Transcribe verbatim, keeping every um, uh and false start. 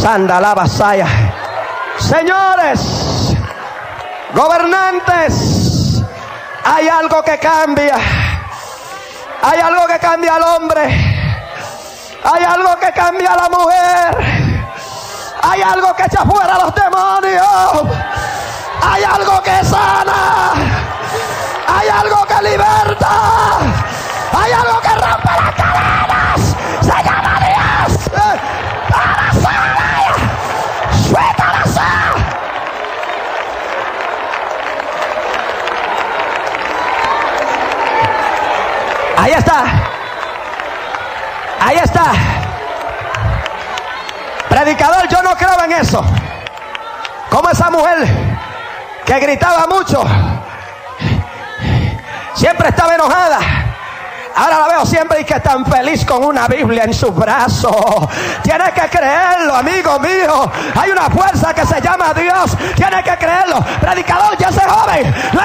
Sanda la vasalla. Señores, gobernantes, hay algo que cambia. Hay algo que cambia al hombre. Hay algo que cambia a la mujer. Hay algo que echa fuera a los demonios. Hay algo que sana. Hay algo que liberta. Hay algo que rompe las cadenas. Se llama Dios. Para sanar. Suéltala. Ahí está. Ahí está. Predicador, yo no creo en eso. Como esa mujer que gritaba mucho, siempre estaba enojada, ahora la veo siempre y que tan feliz con una Biblia en sus brazos. Tienes que creerlo, amigo mío. Hay una fuerza que se llama Dios. Tienes que creerlo. Predicador, ya ese joven no